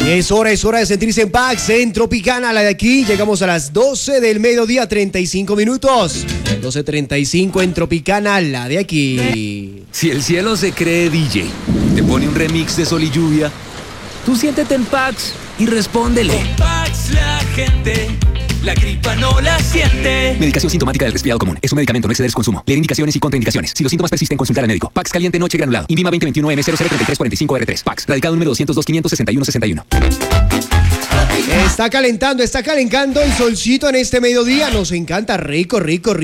Es hora de sentirse en paz en Tropicana, la de aquí. Llegamos a las 12 del mediodía, 35 minutos. 12:35 en Tropicana, la de aquí. Si el cielo se cree DJ, te pone un remix de Sol y Lluvia, tú siéntete en Pax y respóndele. Con Pax la gente, la gripa no la siente. Medicación sintomática del resfriado común. Es un medicamento, no exceder su consumo. Leer indicaciones y contraindicaciones. Si los síntomas persisten, consultar al médico. Pax caliente noche granulado. INVIMA 2021M003345R3. Pax. Radicado número 202-561-61. Está calentando el solcito en este mediodía. Nos encanta, rico.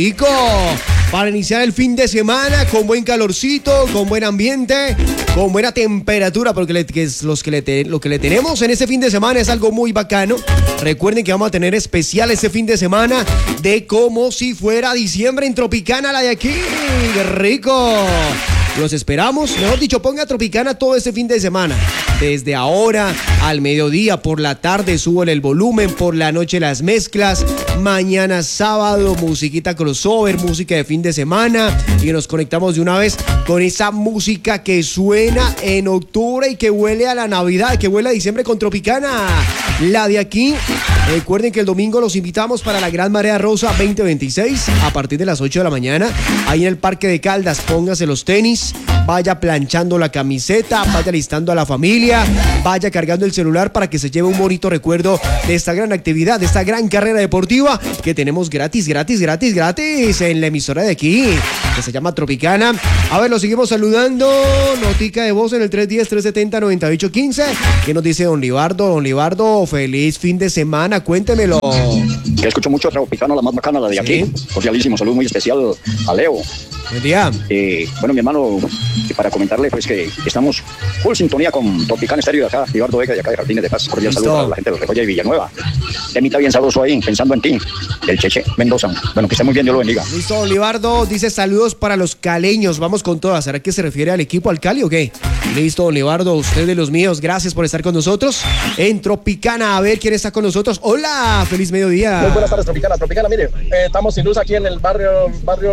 Para iniciar el fin de semana con buen calorcito, con buen ambiente, con buena temperatura, porque lo que le tenemos en este fin de semana es algo muy bacano. Recuerden que vamos a tener especial este fin de semana de como si fuera diciembre en Tropicana, la de aquí. ¡Qué rico! Los esperamos, mejor dicho, ponga Tropicana todo este fin de semana. Desde ahora al mediodía, por la tarde suben el volumen, por la noche las mezclas, mañana sábado musiquita crossover, música de fin de semana, y nos conectamos de una vez con esa música que suena en octubre y que huele a la Navidad, que huele a diciembre con Tropicana, la de aquí. Recuerden que el domingo los invitamos para la Gran Marea Rosa 2026 a partir de las 8 de la mañana, ahí en el Parque de Caldas. Póngase los tenis, vaya planchando la camiseta, vaya listando a la familia, vaya cargando el celular para que se lleve un bonito recuerdo de esta gran actividad, de esta gran carrera deportiva que tenemos gratis en la emisora de aquí, que se llama Tropicana. A ver, lo seguimos saludando. Notica de voz en el 310-370-9815. ¿Qué nos dice don Libardo? Don Libardo, feliz fin de semana, cuéntemelo. Que escucho mucho Tropicana, la más bacana, la de aquí. Cordialísimo, saludo muy especial a Leo. Buen día. Bueno, mi hermano, para comentarle pues que estamos full sintonía con Tropicana Estéreo de acá, Libardo Vega, de acá de Jardines de Paz. Cordial saludo a la gente de Rejoya y Villanueva. Temita bien sabroso ahí, pensando en ti, del Cheche Mendoza. Bueno, que esté muy bien, Dios lo bendiga. Listo, Libardo dice saludos para los caleños. Vamos con todas. ¿Será que se refiere al equipo, al Cali o qué? Listo, Libardo, usted de los míos. Gracias por estar con nosotros en Tropicana. A ver quién está con nosotros. Hola, feliz mediodía. Muy buenas tardes, Tropicana. Tropicana, mire, estamos sin luz aquí en el barrio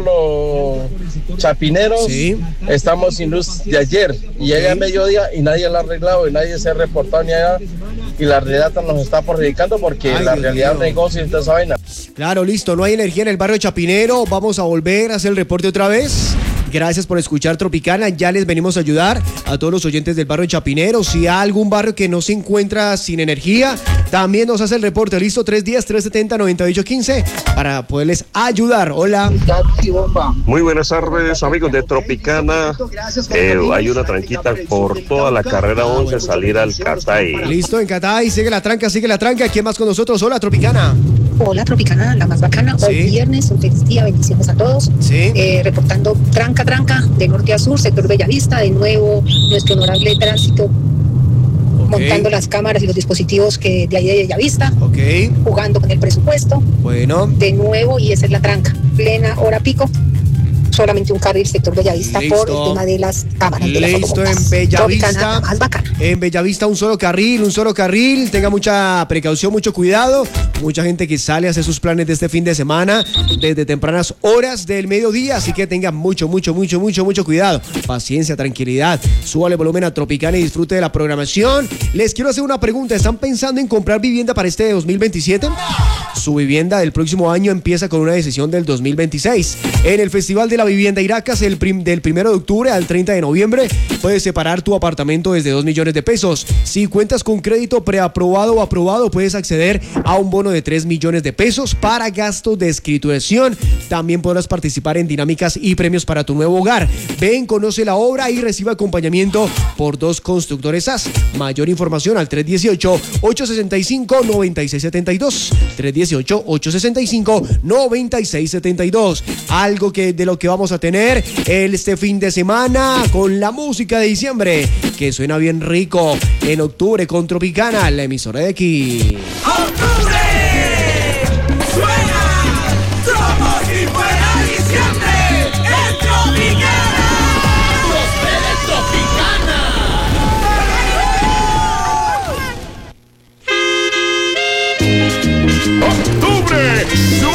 Los Chapineros. Sí. Estamos sin luz de ayer y ya es mediodía y nadie la ha arreglado y nadie se ha reportado ni allá. Y la realidad nos está perjudicando porque la realidad del negocio y toda esa vaina. Claro, listo, no hay energía en el barrio Chapinero. Vamos a volver a hacer el reporte otra vez. Gracias por escuchar Tropicana. Ya les venimos a ayudar a todos los oyentes del barrio Chapinero. Si hay algún barrio que no se encuentra sin energía, también nos hace el reporte. Listo, 310-370-9815 para poderles ayudar. Hola. Muy buenas tardes, amigos de Tropicana. Hay una tranquita por toda la carrera 11, salir al Catay. Listo, en Catay, sigue la tranca. ¿Quién más con nosotros? Hola, Tropicana. Hola, Tropicana, la más bacana. Sí. Hoy viernes, un feliz día, bendiciones a todos. Sí. Reportando tranca, de norte a sur, sector Bellavista, de nuevo nuestro honorable tránsito, montando las cámaras y los dispositivos que de ahí de Bellavista, jugando con el presupuesto. Bueno. De nuevo, y esa es la tranca, plena hora pico. Solamente un carril sector Bellavista. Listo. Por el tema de las cámaras. Listo, en Bellavista. Más bacana. En Bellavista un solo carril. Tenga mucha precaución, mucho cuidado. Mucha gente que sale a hacer sus planes de este fin de semana desde tempranas horas del mediodía. Así que tenga mucho cuidado. Paciencia, tranquilidad. Súbale volumen a Tropicana y disfrute de la programación. Les quiero hacer una pregunta. ¿Están pensando en comprar vivienda para este 2027? Su vivienda del próximo año empieza con una decisión del 2026. En el Festival de la Vivienda Iracas, del 1 de octubre al 30 de noviembre, puedes separar tu apartamento desde 2 millones de pesos. Si cuentas con crédito preaprobado o aprobado, puedes acceder a un bono de 3 millones de pesos para gastos de escrituración. También podrás participar en dinámicas y premios para tu nuevo hogar. Ven, conoce la obra y recibe acompañamiento por 2 constructores SAS. Mayor información al 318-865-9672. 318-865-9672. Algo que de lo que vamos a tener este fin de semana con la música de diciembre, que suena bien rico en octubre con Tropicana, la emisora de aquí.